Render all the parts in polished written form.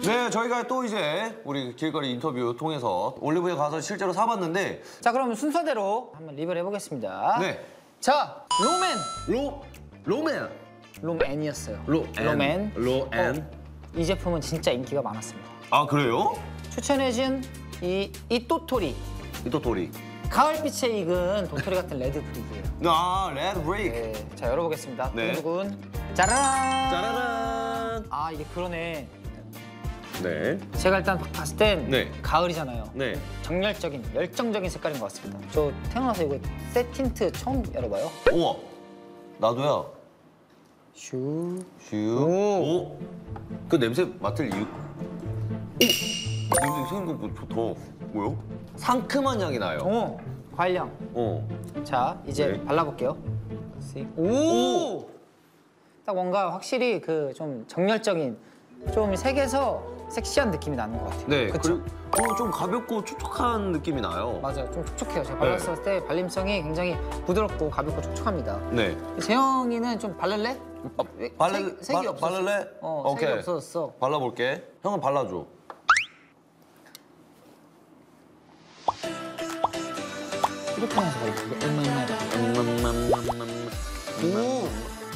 네, 저희가 또 이제 우리 길거리 인터뷰 통해서 올리브에 가서 실제로 사봤는데 자, 그럼 순서대로 한번 리뷰를 해보겠습니다. 네. 자, 로맨. 롬앤이었어요. 로맨. 이 제품은 진짜 인기가 많았습니다. 아, 그래요? 추천해준 이 또토리. 이토토리. 가을빛에 익은 도토리 같은 레드 브릭이에요. 아, 레드 브레이크. 네, 자, 열어보겠습니다. 네. 두근 짜라란. 짜라란. 아, 이게 그러네. 네. 제가 일단 봤을 땐 네. 가을이잖아요. 네. 정열적인, 열정적인 색깔인 것 같습니다. 저 태어나서 이거 새 틴트 처음 열어봐요. 우와. 나도야. 슈. 오. 그 냄새 맡을 이유? 오. 냄새 생긴 거 좋다. 뭐요? 상큼한 향이 나요. 과일향. 자, 이제 네. 발라볼게요. 오! 딱 뭔가 확실히 그 좀 정열적인, 좀 색에서 섹시한 느낌이 나는 것 같아요. 네. 그쵸? 그리고 좀 가볍고 촉촉한 느낌이 나요. 맞아요. 좀 촉촉해요. 제가 발랐을 때 발림성이 굉장히 부드럽고 가볍고 촉촉합니다. 네. 재영이는 좀 바를래? 색이 없었어. 바를래? 색이 없어졌어. 발라볼게. 형은 발라줘. 이렇게 하면서 오!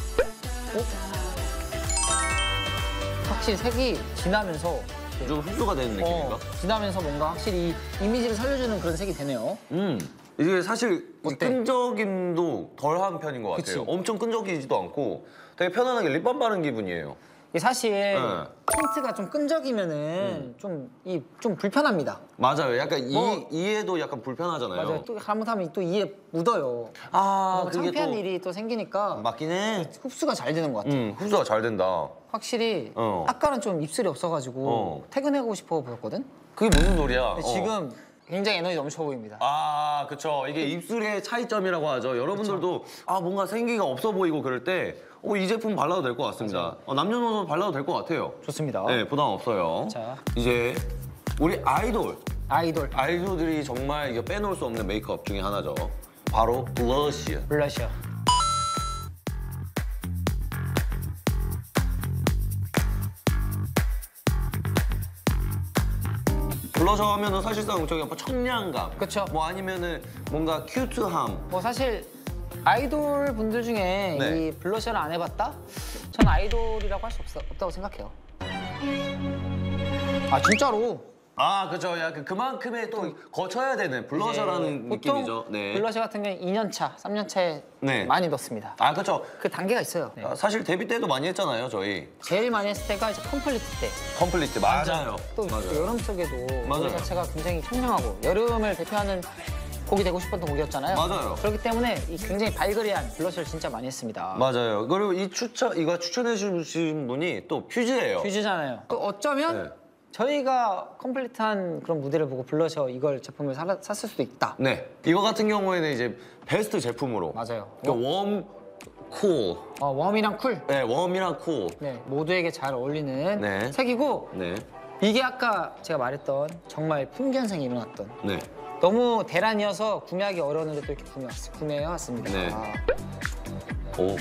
확실히 색이 진하면서 좀 흡수가 되는 느낌인가? 진하면서 뭔가 확실히 이 이미지를 살려주는 그런 색이 되네요. 이게 사실 어때? 끈적임도 덜한 편인 것 같아요. 그치? 엄청 끈적이지도 않고 되게 편안하게 립밤 바른 기분이에요. 이게 사실 네. 틴트가 좀 끈적이면은 좀 불편합니다. 맞아요. 약간 뭐- 이에도 약간 불편하잖아요. 맞아요. 또 잘못하면 또 이에 묻어요. 아, 뭔가 그게 창피한 또 일이 또 생기니까 맞긴 해. 흡수가 잘 되는 것 같아요. 흡수가 잘 된다. 확실히 어. 아까는 좀 입술이 없어가지고 퇴근하고 싶어 보였거든? 그게 무슨 소리야? 근데 지금 굉장히 에너지 넘쳐 보입니다. 아, 그쵸. 이게 입술의 차이점이라고 하죠. 여러분들도 뭔가 생기가 없어 보이고 그럴 때 이 제품 발라도 될 것 같습니다. 남녀노소 발라도 될 것 같아요. 좋습니다. 네, 부담 없어요. 자. 이제 우리 아이돌 아이돌들이 정말 이거 빼놓을 수 없는 메이크업 중에 하나죠. 바로 블러쉬. 블러셔. 블러셔 하면은 사실상 저기 뭐 청량감. 그쵸. 뭐 아니면은 뭔가 큐트함. 뭐 사실 아이돌 분들 중에 네. 이 블러셔를 안 해봤다? 전 아이돌이라고 할 수 없다고 생각해요. 아, 진짜로. 아, 그죠. 약간 그만큼의 또 거쳐야 되는 블러셔라는 보통 느낌이죠. 네. 블러셔 같은 경우는 2년 차, 3년 차에 네. 많이 넣습니다. 아, 그죠. 그 단계가 있어요. 네. 사실 데뷔 때도 많이 했잖아요, 저희. 제일 많이 했을 때가 이제 컴플리트 때. 컴플리트. 맞아요. 또 맞아요. 여름 속에도 맞아요. 노래 자체가 굉장히 청량하고 여름을 대표하는 곡이 되고 싶었던 곡이었잖아요. 맞아요. 그렇기 때문에 이 굉장히 발그레한 블러셔를 진짜 많이 했습니다. 맞아요. 그리고 이거 추천해 주신 분이 또 퓨즈예요. 퓨즈잖아요. 또 어쩌면 네. 저희가 컴플리트한 그런 무대를 보고 블러셔 이걸 제품을 샀을 수도 있다. 네. 이거 같은 경우에는 이제 베스트 제품으로. 맞아요. 그러니까 웜, 쿨. 웜이랑 쿨. 네, 웜이랑 쿨. 네, 모두에게 잘 어울리는 네. 색이고 네. 이게 이게 아까 제가 말했던 정말 품귀현상이 일어났던 네. 너무 대란이어서 구매하기 어려웠는데 또 이렇게 구매해왔습니다. 네. 아. 오.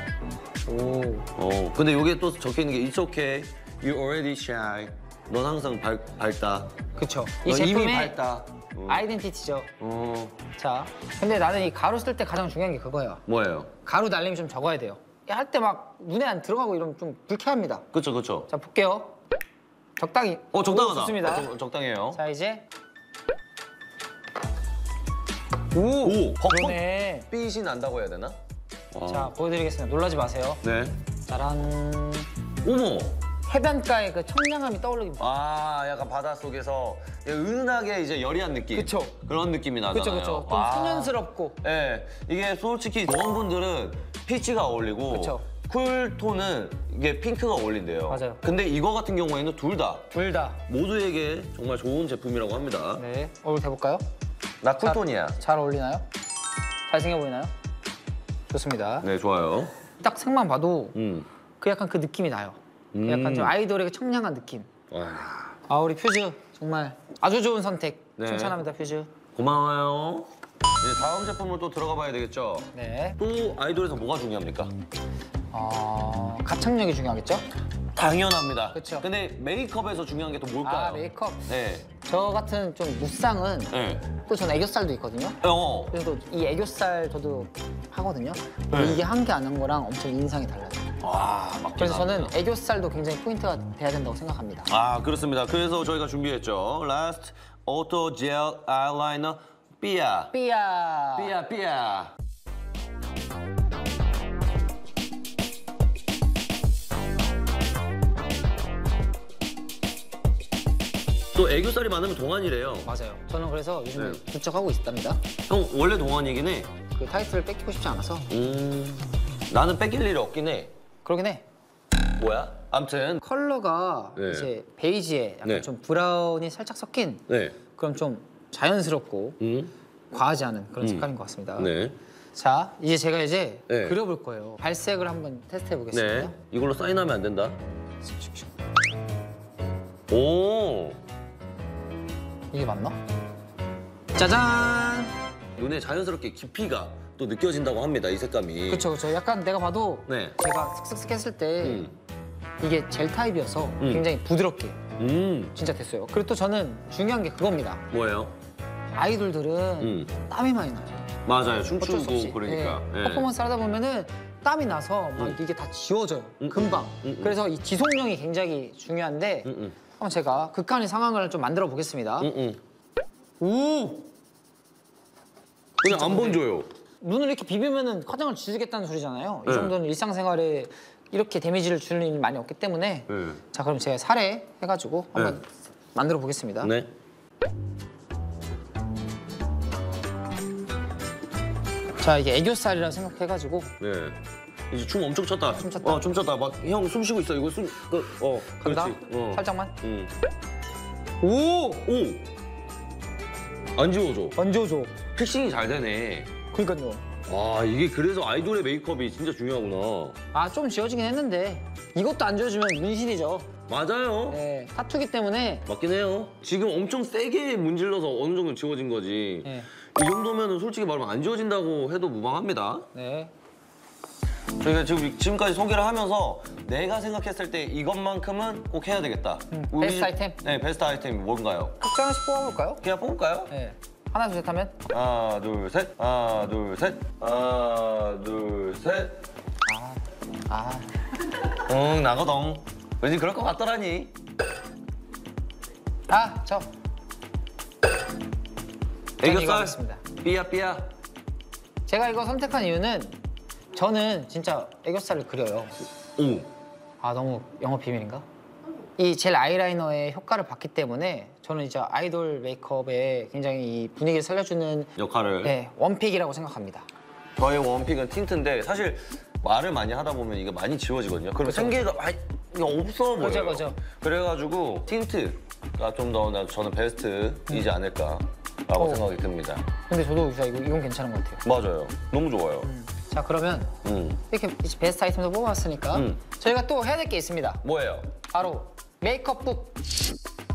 오. 근데 이게 또 적혀 있는 게 It's okay, you already shy. 넌 항상 밝다. 그쵸. 이 넌 이미 제품의 밝다. 아이덴티티죠. 어. 자, 근데 나는 이 가루 쓸 때 가장 중요한 게 그거예요. 뭐예요? 가루 날림이 좀 적어야 돼요. 할 때 막 눈에 안 들어가고 이러면 좀 불쾌합니다. 그쵸, 그쵸. 자, 볼게요. 적당히. 적당하다. 오, 좋습니다. 적당해요. 자, 이제. 오! 그러네. 빛이 난다고 해야 되나? 자, 보여드리겠습니다. 놀라지 마세요. 네. 짜란. 어머! 해변가의 그 청량함이 떠오르기. 약간 바닷속에서 은은하게 이제 여리한 느낌. 그쵸. 그런 느낌이 나잖아요. 그쵸, 그쵸. 좀 소년스럽고. 네. 이게 솔직히 웜분들은 피치가 어울리고 그쵸. 쿨톤은 이게 핑크가 어울린대요. 맞아요. 근데 이거 같은 경우에는 둘 다 둘 다. 모두에게 정말 좋은 제품이라고 합니다. 네. 얼굴 대볼까요? 나 쿨톤이야. 잘 어울리나요? 잘생겨 보이나요? 좋습니다. 네, 좋아요. 딱 색만 봐도 음. 그 약간 그 느낌이 나요. 그 약간 좀 아이돌에게 청량한 느낌. 아, 우리 퓨즈 정말 아주 좋은 선택. 네. 칭찬합니다, 퓨즈. 고마워요. 이제 다음 제품으로 또 들어가 봐야 되겠죠? 네. 또 아이돌에서 뭐가 중요합니까? 가창력이 중요하겠죠? 당연합니다. 그쵸. 근데 메이크업에서 중요한 게 또 뭘까요? 아, 메이크업. 네. 저 같은 좀 무쌍은 네. 또 저는 애교살도 있거든요. 어. 그래서 이 애교살 저도 하거든요. 네. 이게 한 개 안 한 거랑 엄청 인상이 달라요. 와, 맞긴 그래서 저는 합니다. 애교살도 굉장히 포인트가 돼야 된다고 생각합니다. 아, 그렇습니다. 그래서 저희가 준비했죠. 라스트 오토 젤 아이라이너 삐아. 삐야. 삐아, 삐아. 또 애교살이 많으면 동안이래요. 맞아요. 저는 그래서 요즘에 네. 부쩍 하고 있답니다. 형 원래 동안이긴 해. 그 타이틀을 뺏기고 싶지 않아서 나는 뺏길 일이 없긴 해. 그러긴 해. 뭐야? 암튼 컬러가 네. 이제 베이지에 약간 네. 좀 브라운이 살짝 섞인 네. 그럼 좀 자연스럽고 음. 과하지 않은 그런 색깔인 것 같습니다. 네. 자, 이제 제가 이제 네. 그려볼 거예요. 발색을 한번 테스트해 보겠습니다. 네. 이걸로 사인하면 안 된다. 오. 이게 맞나? 짜잔! 눈에 자연스럽게 깊이가 또 느껴진다고 합니다. 이 색감이. 그렇죠, 그렇죠. 약간 내가 봐도 네. 제가 슥슥슥 했을 때 음. 이게 젤 타입이어서 굉장히 부드럽게 진짜 됐어요. 그리고 또 저는 중요한 게 그겁니다. 뭐예요? 아이돌들은 땀이 많이 나요. 맞아요. 어쩔 수 춤추고 없이. 그러니까. 네. 예. 퍼포먼스 하다 보면은 땀이 나서 막 이게 다 지워져요. 금방. 그래서 이 지속력이 굉장히 중요한데 한번 제가 극한의 상황을 좀 만들어 보겠습니다. 오! 그냥 안 번져요. 눈을 이렇게 비비면은 화장을 지우겠다는 소리잖아요. 네. 이 정도는 일상생활에 이렇게 데미지를 주는 일이 많이 없기 때문에 네. 자, 그럼 제가 살에 해가지고 한번 만들어 보겠습니다. 네. 자, 이게 애교살이라 생각해가지고 네. 이제 춤 엄청 췄다. 췄다. 춤췄다. 막 형 숨 쉬고 있어. 이거 간다. 그렇지. 살짝만. 오! 오! 안 지워져. 얹어줘. 픽싱이 잘 되네. 그러니까요. 와, 이게 그래서 아이돌의 메이크업이 진짜 중요하구나. 아, 좀 지워지긴 했는데 이것도 안 지워지면 문신이죠. 맞아요. 네, 타투기 때문에 맞긴 해요. 지금 엄청 세게 문질러서 어느 정도 지워진 거지. 네. 이 정도면 솔직히 말하면 안 지워진다고 해도 무방합니다. 네. 저희가 지금까지 소개를 하면서 내가 생각했을 때 이것만큼은 꼭 해야 되겠다. 베스트 아이템? 네, 베스트 아이템이 뭔가요? 각자 하나씩 뽑아볼까요? 그냥 뽑을까요? 네. 하나, 둘, 셋 하면 하나, 둘, 셋. 하나, 둘, 셋. 하나, 둘, 셋. 아, 응, 나거동. 왠지 그럴 것 같더라니. 저. 이거 애교살. 하겠습니다. 삐야, 삐야. 제가 이거 선택한 이유는 저는 진짜 애교살을 그려요. 오. 아, 너무 영업 비밀인가? 이 젤 아이라이너의 효과를 봤기 때문에 저는 이제 아이돌 메이크업에 굉장히 이 분위기를 살려주는 역할을. 네, 원픽이라고 생각합니다. 저의 원픽은 틴트인데 사실 말을 많이 하다 보면 이게 많이 지워지거든요. 그럼 생기가 많이 없어 보여요. 그죠. 그래가지고 틴트가 좀 더 저는 베스트이지 않을까라고 생각이 듭니다. 근데 저도 진짜 이건 괜찮은 것 같아요. 맞아요. 너무 좋아요. 자, 그러면 이렇게 이제 베스트 아이템도 뽑아봤으니까 저희가 또 해야 될 게 있습니다. 뭐예요? 바로 메이크업북.